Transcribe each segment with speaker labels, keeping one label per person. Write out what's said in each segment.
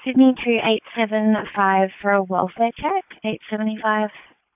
Speaker 1: Sydney 2875 for a welfare check, 875.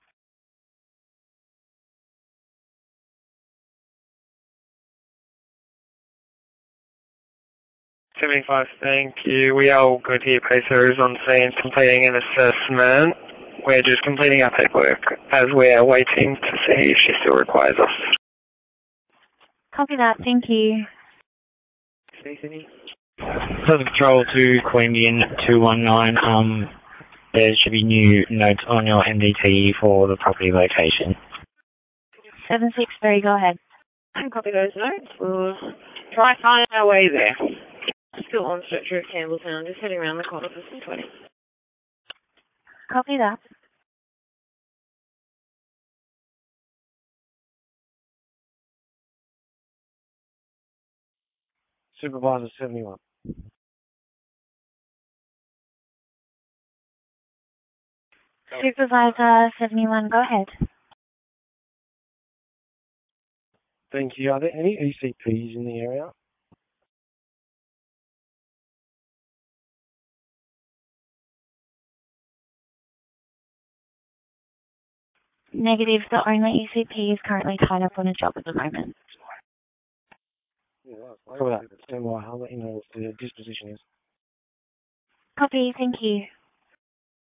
Speaker 2: $75, thank you. We are all good here. Pacer is on scene completing an assessment. We're just completing our paperwork as we are waiting to see if she still requires us.
Speaker 1: Copy that, thank you.
Speaker 2: Sydney.
Speaker 3: Further Patrol to Queanbeyan 219. There should be new notes on your MDT for the property location.
Speaker 1: 763, go ahead.
Speaker 4: Copy those notes. We'll try find our way there. Still on stretcher of Campbelltown, just heading around the corner for some 20.
Speaker 1: Copy that.
Speaker 5: Supervisor 71.
Speaker 1: Supervisor 71, go ahead.
Speaker 5: Thank you. Are there any ECPs in the area?
Speaker 1: Negative, the only ECP is currently tied up on a job at the moment.
Speaker 5: Yeah, I'll stand by. I'll let you know what the disposition is.
Speaker 1: Copy, thank you.